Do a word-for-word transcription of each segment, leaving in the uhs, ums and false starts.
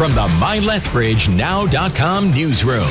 from the My Lethbridge Now dot com newsroom.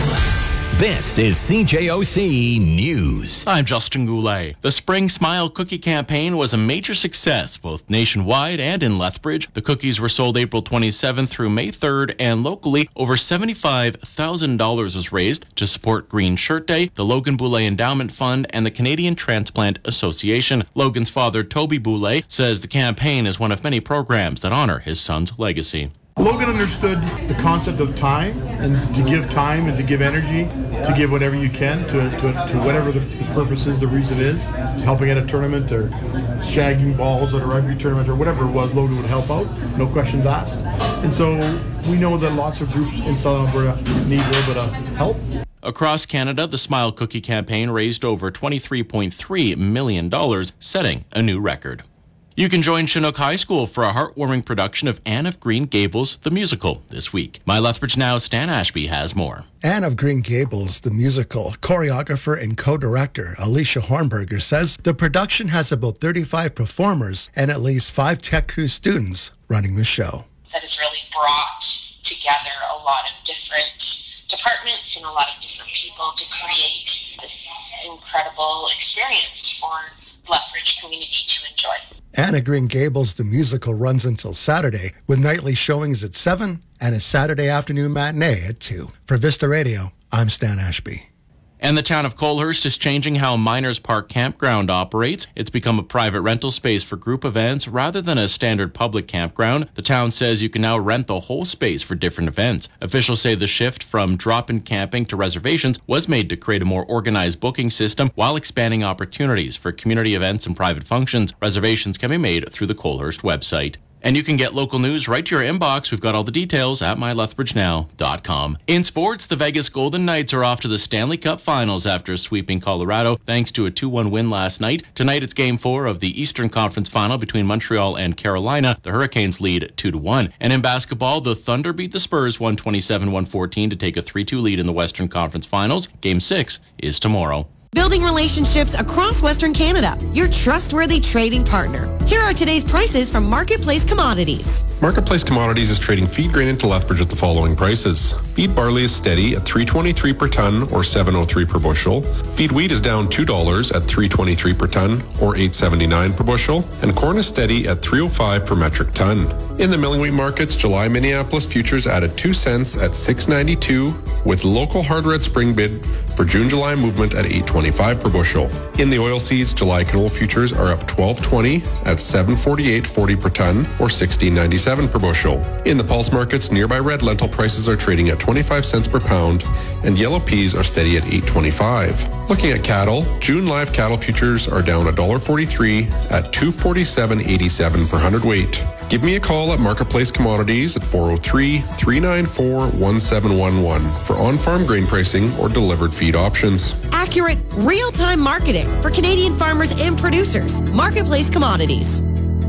This is C J O C News. I'm Justin Goulet. The Spring Smile Cookie campaign was a major success, both nationwide and in Lethbridge. The cookies were sold April twenty-seventh through May third, and locally, over seventy-five thousand dollars was raised to support Green Shirt Day, the Logan Boulay Endowment Fund, and the Canadian Transplant Association. Logan's father, Toby Boulay, says the campaign is one of many programs that honor his son's legacy. Logan understood the concept of time, and to give time and to give energy, to give whatever you can to, to, to whatever the, the purpose is, the reason is, helping at a tournament or shagging balls at a rugby tournament or whatever it was, Logan would help out, no questions asked. And so we know that lots of groups in Southern Alberta need a little bit of help. Across Canada, the Smile Cookie campaign raised over twenty-three point three million dollars, setting a new record. You can join Chinook High School for a heartwarming production of Anne of Green Gables, the musical, this week. My Lethbridge Now's Stan Ashby has more. Anne of Green Gables, the musical, choreographer and co-director Alicia Hornberger says the production has about thirty-five performers and at least five Tech Crew students running the show. That has really brought together a lot of different departments and a lot of different people to create this incredible experience for the Lethbridge community to enjoy. Anne of Green Gables, the musical, runs until Saturday, with nightly showings at seven and a Saturday afternoon matinee at two. For Vista Radio, I'm Stan Ashby. And the town of Colehurst is changing how Miners Park Campground operates. It's become a private rental space for group events rather than a standard public campground. The town says you can now rent the whole space for different events. Officials say the shift from drop-in camping to reservations was made to create a more organized booking system while expanding opportunities for community events and private functions. Reservations can be made through the Colehurst website. And you can get local news right to your inbox. We've got all the details at my lethbridge now dot com. In sports, the Vegas Golden Knights are off to the Stanley Cup Finals after sweeping Colorado thanks to a two one win last night. Tonight it's Game four of the Eastern Conference Final between Montreal and Carolina. The Hurricanes lead two to one. And in basketball, the Thunder beat the Spurs one twenty-seven one fourteen to take a three two lead in the Western Conference Finals. Game six is tomorrow. Building relationships across Western Canada, your trustworthy trading partner. Here are today's prices from Marketplace Commodities. Marketplace Commodities is trading feed grain into Lethbridge at the following prices. Feed barley is steady at three twenty-three per ton or seven oh three per bushel. Feed wheat is down two dollars at three twenty-three per ton or eight seventy-nine per bushel. And corn is steady at three oh five per metric ton. In the milling wheat markets, July Minneapolis futures added two cents at six ninety-two, with local hard red spring bid for June-July movement at eight twenty-five per bushel. In the oilseeds, July canola futures are up twelve twenty at seven forty-eight forty per ton or sixteen ninety-seven per bushel. In the pulse markets, nearby red lentil prices are trading at twenty-five cents per pound, and yellow peas are steady at eight twenty-five. Looking at cattle, June live cattle futures are down one dollar forty-three at two forty-seven eighty-seven per hundredweight. Give me a call at Marketplace Commodities at four oh three, three nine four, one seven one one for on-farm grain pricing or delivered feed options. Accurate, real-time marketing for Canadian farmers and producers. Marketplace Commodities.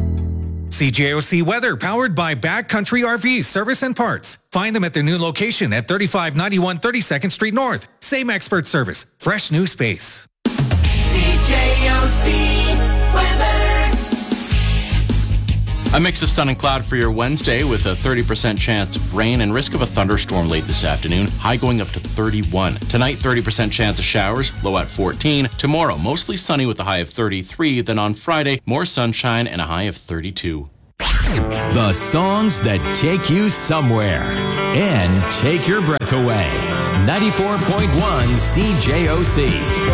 C J O C weather powered by Backcountry R V Service and Parts. Find them at their new location at thirty-five ninety-one thirty-second Street North. Same expert service, fresh new space. C J O C weather. A mix of sun and cloud for your Wednesday with a thirty percent chance of rain and risk of a thunderstorm late this afternoon. High going up to thirty-one. Tonight, thirty percent chance of showers, low at fourteen. Tomorrow, mostly sunny with a high of thirty-three. Then on Friday, more sunshine and a high of thirty-two. The songs that take you somewhere and take your breath away. ninety-four point one C J O C.